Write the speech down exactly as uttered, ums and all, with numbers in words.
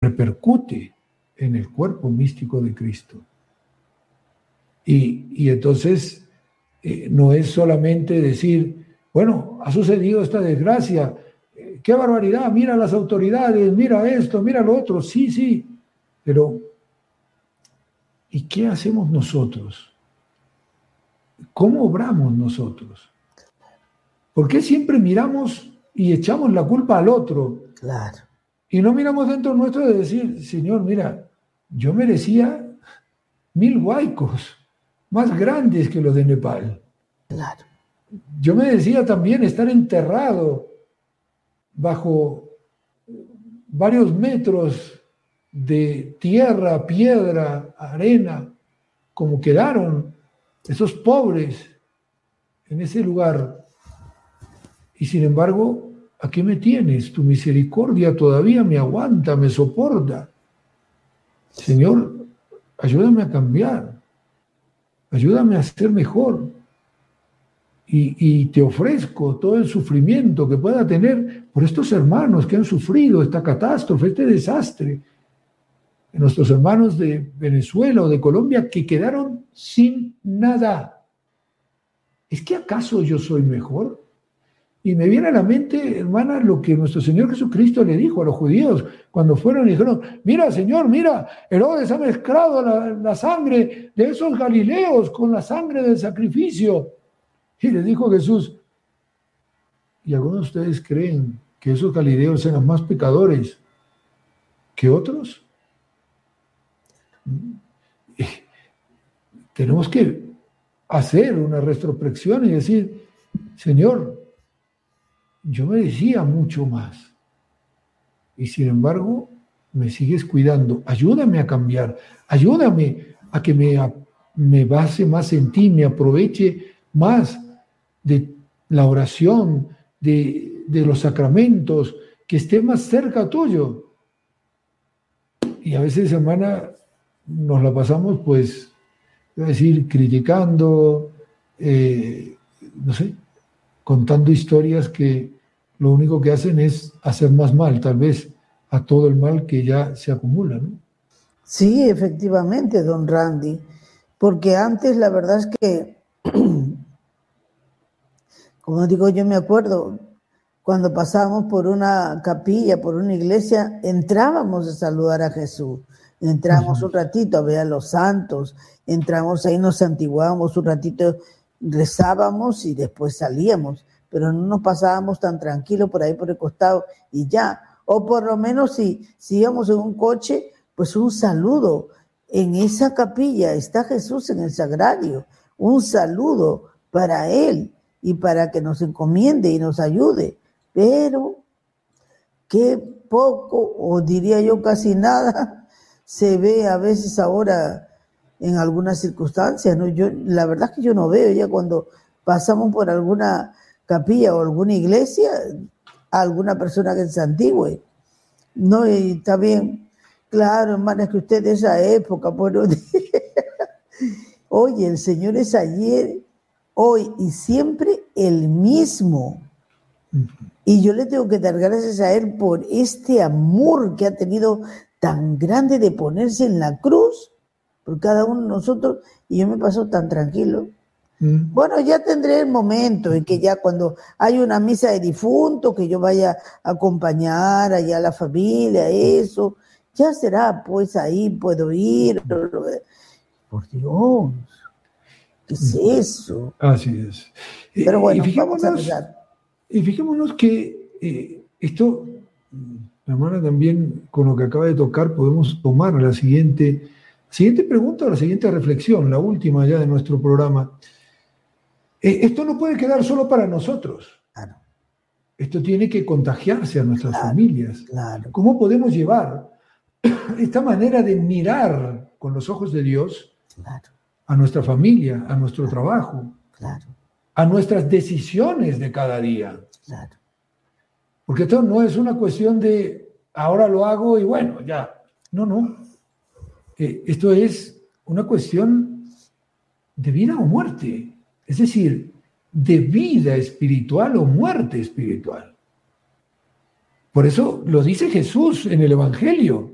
repercute en el cuerpo místico de Cristo. Y, y entonces eh, no es solamente decir, bueno, ha sucedido esta desgracia, eh, qué barbaridad, mira las autoridades, mira esto, mira lo otro, sí, sí, pero ¿y qué hacemos nosotros? ¿Cómo obramos nosotros? ¿Por qué siempre miramos y echamos la culpa al otro? Claro. Y no miramos dentro nuestro de decir, Señor, mira, yo merecía mil huaicos más grandes que los de Nepal. Claro. Yo merecía también estar enterrado bajo varios metros de tierra, piedra, arena, como quedaron esos pobres en ese lugar. Y sin embargo, aquí me tienes, tu misericordia todavía me aguanta, me soporta. Señor, ayúdame a cambiar, ayúdame a ser mejor. Y, y te ofrezco todo el sufrimiento que pueda tener por estos hermanos que han sufrido esta catástrofe, este desastre. Nuestros hermanos de Venezuela o de Colombia que quedaron sin nada. ¿Es que acaso yo soy mejor? Y me viene a la mente, hermana, lo que nuestro Señor Jesucristo le dijo a los judíos cuando fueron y dijeron, mira, Señor, mira, Herodes ha mezclado la, la sangre de esos galileos con la sangre del sacrificio. Y les dijo Jesús, ¿y algunos de ustedes creen que esos galileos eran más pecadores que otros? Tenemos que hacer una retrospección y decir, Señor, yo merecía mucho más. Y sin embargo, me sigues cuidando. Ayúdame a cambiar. Ayúdame a que me, me base más en ti, me aproveche más de la oración, de, de los sacramentos, que esté más cerca tuyo. Y a veces, hermana, nos la pasamos, pues, voy a decir, criticando, eh, no sé, contando historias que lo único que hacen es hacer más mal, tal vez, a todo el mal que ya se acumula, ¿no? Sí, efectivamente, don Randy, porque antes la verdad es que, como digo, yo me acuerdo, cuando pasábamos por una capilla, por una iglesia, entrábamos a saludar a Jesús, entramos un ratito a ver a los santos, entramos ahí, nos santiguábamos un ratito, rezábamos y después salíamos, pero no nos pasábamos tan tranquilos por ahí por el costado y ya, o por lo menos si, si íbamos en un coche, pues un saludo. En esa capilla está Jesús en el sagrario, un saludo para Él y para que nos encomiende y nos ayude, pero qué poco, o diría yo casi nada, se ve a veces ahora en algunas circunstancias, ¿no? Yo, la verdad es que yo no veo, ya cuando pasamos por alguna capilla o alguna iglesia, a alguna persona que se santigüe, no, y está bien, claro, hermana, es que usted de esa época, pues, ¿no? Oye, el Señor es ayer, hoy y siempre el mismo. Y yo le tengo que dar gracias a Él por este amor que ha tenido tan grande de ponerse en la cruz por cada uno de nosotros, y yo me paso tan tranquilo. Mm. Bueno, ya tendré el momento en que ya cuando hay una misa de difunto, que yo vaya a acompañar allá a la familia, eso, ya será, pues ahí puedo ir. Por Dios, ¿qué es eso? Así es. Pero bueno, y vamos a rezar. Y fijémonos que eh, esto, la hermana, también con lo que acaba de tocar, podemos tomar la siguiente, siguiente pregunta o la siguiente reflexión, la última ya de nuestro programa. Eh, esto no puede quedar solo para nosotros. Claro. Esto tiene que contagiarse a nuestras claro, familias. Claro. ¿Cómo podemos llevar esta manera de mirar con los ojos de Dios claro. a nuestra familia, a nuestro claro. trabajo? Claro. A nuestras decisiones de cada día. Claro. Porque esto no es una cuestión de ahora lo hago y bueno, ya. No, no. Eh, esto es una cuestión de vida o muerte. Es decir, de vida espiritual o muerte espiritual. Por eso lo dice Jesús en el Evangelio.